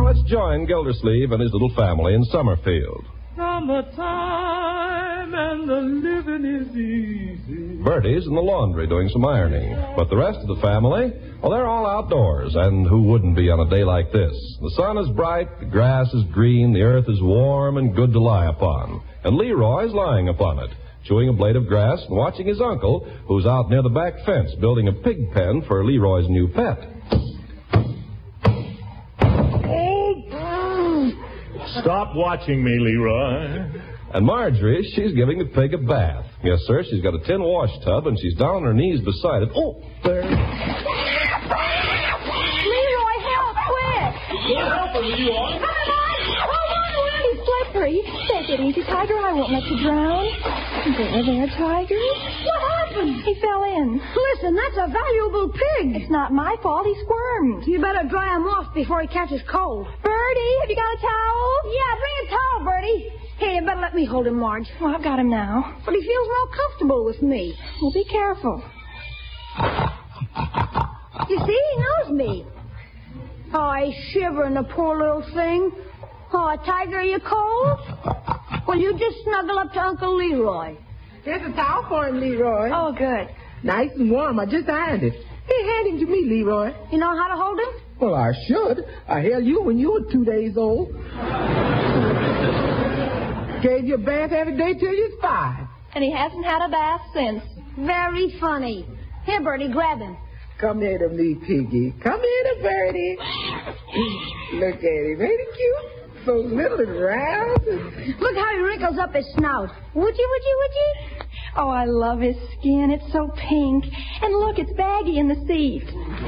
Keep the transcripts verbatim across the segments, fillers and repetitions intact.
let's join Gildersleeve and his little family in Summerfield. Summertime and the living is easy. Bertie's in the laundry doing some ironing. But the rest of the family, well, they're all outdoors. And who wouldn't be on a day like this? The sun is bright, the grass is green, the earth is warm and good to lie upon. And Leroy's lying upon it, chewing a blade of grass and watching his uncle, who's out near the back fence building a pig pen for Leroy's new pet. Stop watching me, Leroy. And Marjorie, she's giving the pig a bath. Yes, sir, she's got a tin wash tub, and she's down on her knees beside it. Oh, there. Leroy, help, quick! What happened, Leroy? He's slippery. Take it easy, Tiger. I won't let you drown. There, there, Tiger. What happened? He fell in. Listen, that's a valuable pig. It's not my fault. He squirmed. You better dry him off before he catches cold. Bertie, have you got a towel? Yeah, bring a towel, Bertie. Hey, you better let me hold him, Marge. Well, I've got him now. But he feels more comfortable with me. Well, be careful. You see, he knows me. Oh, he's shivering, the poor little thing. Oh, Tiger, are you cold? Well, you just snuggle up to Uncle Leroy. Here's a towel for him, Leroy. Oh, good. Nice and warm. I just ironed it. Hey, hand him to me, Leroy. You know how to hold him? Well, I should. I held you when you were two days old. Gave you a bath every day till you was five. And he hasn't had a bath since. Very funny. Here, Bertie, grab him. Come here to me, Piggy. Come here to Bertie. Look at him. Ain't he cute? So little and round. Look how he wrinkles up his snout. Would you, would you, would you? Oh, I love his skin. It's so pink. And look, it's baggy in the seat.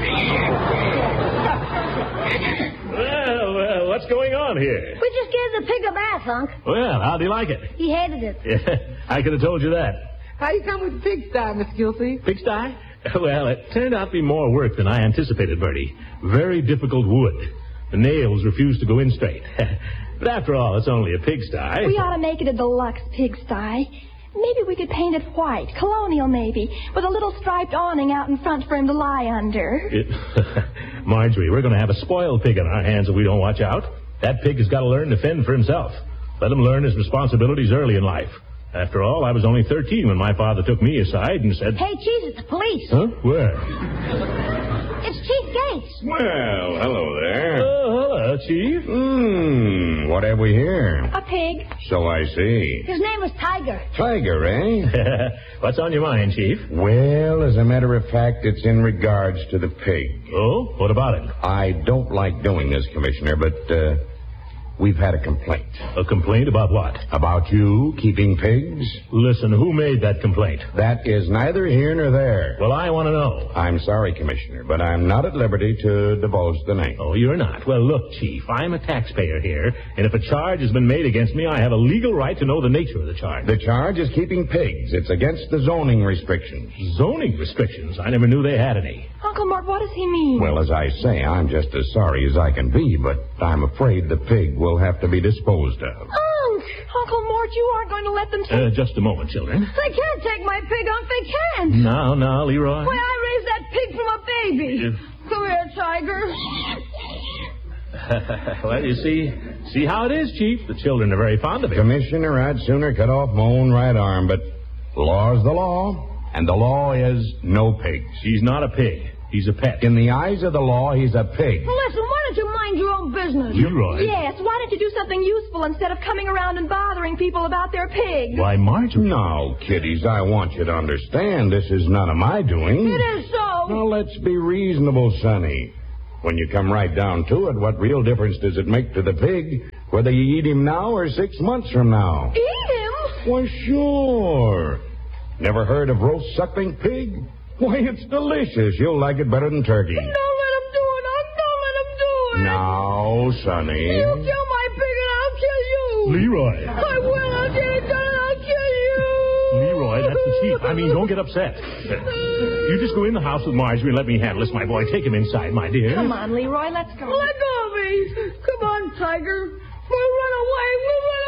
Well, well, what's going on here? We just gave the pig a bath, Unc. Well, how'd he like it? He hated it. Yeah, I could have told you that. How you come with the pigsty, Miss Gilsey? Pigsty? Well, it turned out to be more work than I anticipated, Bertie. Very difficult wood. The nails refuse to go in straight. But after all, it's only a pigsty. We ought to make it a deluxe pigsty. Maybe we could paint it white, colonial maybe, with a little striped awning out in front for him to lie under. It, Marjorie, we're going to have a spoiled pig on our hands if we don't watch out. That pig has got to learn to fend for himself. Let him learn his responsibilities early in life. After all, I was only thirteen when my father took me aside and said... Hey, Cheese, it's the police. Huh? Where? It's Chief Gates. Well, hello there. Oh, hello, Chief. Hmm, what have we here? A pig. So I see. His name is Tiger. Tiger, eh? What's on your mind, Chief? Well, as a matter of fact, it's in regards to the pig. Oh, what about it? I don't like doing this, Commissioner, but, uh, we've had a complaint. A complaint about what? About you keeping pigs? Listen, who made that complaint? That is neither here nor there. Well, I want to know. I'm sorry, Commissioner, but I'm not at liberty to divulge the name. Oh, you're not? Well, look, Chief, I'm a taxpayer here, and if a charge has been made against me, I have a legal right to know the nature of the charge. The charge is keeping pigs. It's against the zoning restrictions. Zoning restrictions? I never knew they had any. Uncle Mort, what does he mean? Well, as I say, I'm just as sorry as I can be, but I'm afraid the pig will have to be disposed of. Unc! Uncle Mort, you aren't going to let them take... Uh, just a moment, children. They can't take my pig, Unc. They can't. Now, now, Leroy. Why, I raised that pig from a baby. If... Come here, Tiger. Well, you see, see how it is, Chief. The children are very fond of it. Commissioner, I'd sooner cut off my own right arm, but the law's the law, and the law is no pigs. He's not a pig. He's a pet. In the eyes of the law, he's a pig. Listen, why don't you mind your own business? Leroy? Yes, why don't you do something useful instead of coming around and bothering people about their pigs? Why, Marjorie? Now, kiddies, I want you to understand this is none of my doing. It is so. Now, let's be reasonable, Sonny. When you come right down to it, what real difference does it make to the pig whether you eat him now or six months from now? Eat him? Why, sure. Never heard of roast suckling pig? Why, it's delicious. You'll like it better than turkey. Don't let him do it, Unc. Don't let him do it. Now, Sonny. You kill my pig and I'll kill you. Leroy. I will. I'll get it done and I'll kill you. Leroy, that's the chief. I mean, don't get upset. Uh, you just go in the house with Marjorie and let me handle this, my boy. Take him inside, my dear. Come on, Leroy, let's go. Let go of me. Come on, Tiger. We'll run away. We'll run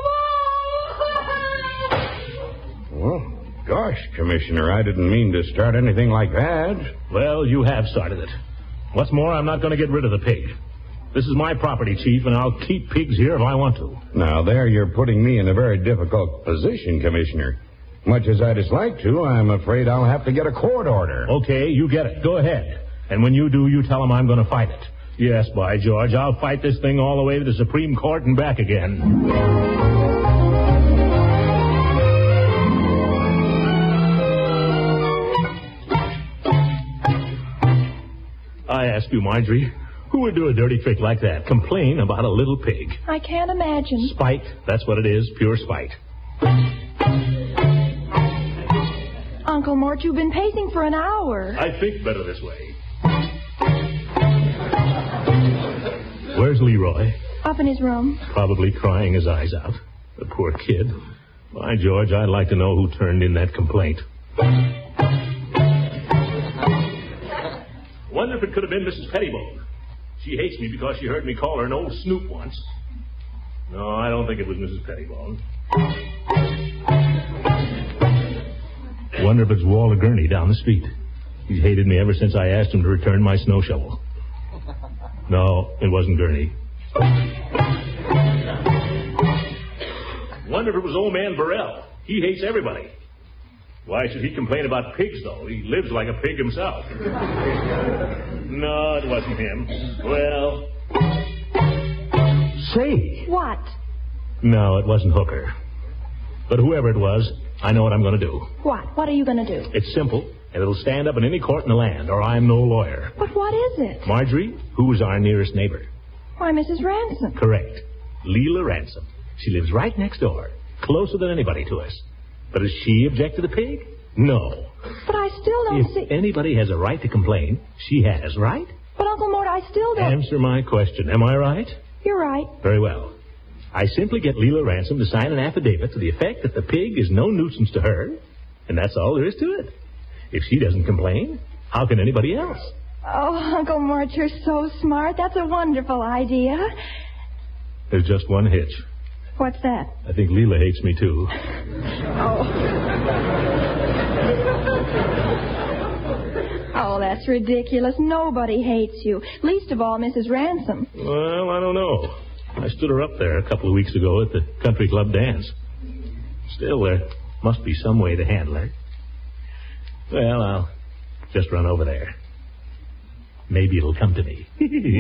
away from home. Well, gosh, Commissioner, I didn't mean to start anything like that. Well, you have started it. What's more, I'm not going to get rid of the pig. This is my property, Chief, and I'll keep pigs here if I want to. Now, there you're putting me in a very difficult position, Commissioner. Much as I dislike to, I'm afraid I'll have to get a court order. Okay, you get it. Go ahead. And when you do, you tell them I'm going to fight it. Yes, by George, I'll fight this thing all the way to the Supreme Court and back again. I ask you, Marjorie, who would do a dirty trick like that? Complain about a little pig. I can't imagine. Spite. That's what it is. Pure spite. Uncle Mort, you've been pacing for an hour. I think better this way. Where's Leroy? Up in his room. Probably crying his eyes out. The poor kid. By George, I'd like to know who turned in that complaint. Wonder if it could have been Missus Pettibone. She hates me because she heard me call her an old snoop once. No, I don't think it was Missus Pettibone. Wonder if it's Walter Gurney down the street. He's hated me ever since I asked him to return my snow shovel. No, it wasn't Gurney. Wonder if it was old man Burrell. He hates everybody. Why should he complain about pigs, though? He lives like a pig himself. No, it wasn't him. Well... Say. What? No, it wasn't Hooker. But whoever it was, I know what I'm going to do. What? What are you going to do? It's simple, and it'll stand up in any court in the land, or I'm no lawyer. But what is it? Marjorie, who is our nearest neighbor? Why, Missus Ransom. Correct. Leela Ransom. She lives right next door, closer than anybody to us. But does she object to the pig? No. But I still don't if see... anybody has a right to complain, she has, right? But, Uncle Mort, I still don't... Answer my question. Am I right? You're right. Very well. I simply get Leela Ransom to sign an affidavit to the effect that the pig is no nuisance to her, and that's all there is to it. If she doesn't complain, how can anybody else? Oh, Uncle Mort, you're so smart. That's a wonderful idea. There's just one hitch. What's that? I think Leela hates me, too. Oh. Oh, that's ridiculous. Nobody hates you. Least of all, Missus Ransom. Well, I don't know. I stood her up there a couple of weeks ago at the country club dance. Still, there must be some way to handle her. Well, I'll just run over there. Maybe it'll come to me.